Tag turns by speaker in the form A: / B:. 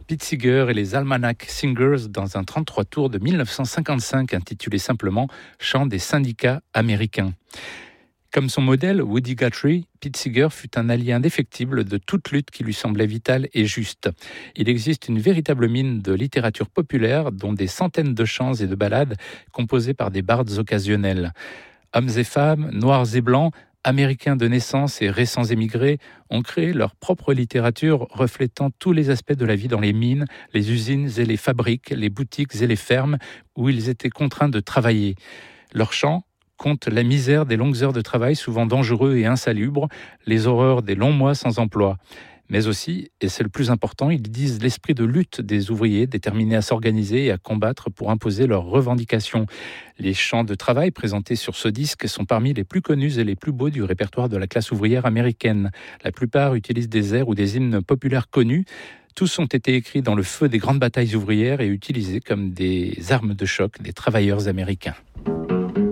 A: Pete Seeger et les Almanac Singers dans un 33 tours de 1955 intitulé simplement « Chant des syndicats américains ». Comme son modèle, Woody Guthrie, Pete Seeger fut un allié indéfectible de toute lutte qui lui semblait vitale et juste. Il existe une véritable mine de littérature populaire, dont des centaines de chants et de ballades composés par des bardes occasionnels. Hommes et femmes, noirs et blancs, Américains de naissance et récents émigrés ont créé leur propre littérature reflétant tous les aspects de la vie dans les mines, les usines et les fabriques, les boutiques et les fermes où ils étaient contraints de travailler. Leurs chants compte la misère des longues heures de travail souvent dangereux et insalubres, les horreurs des longs mois sans emploi. Mais aussi, et c'est le plus important, ils disent l'esprit de lutte des ouvriers déterminés à s'organiser et à combattre pour imposer leurs revendications. Les chants de travail présentés sur ce disque sont parmi les plus connus et les plus beaux du répertoire de la classe ouvrière américaine. La plupart utilisent des airs ou des hymnes populaires connus. Tous ont été écrits dans le feu des grandes batailles ouvrières et utilisés comme des armes de choc des travailleurs américains.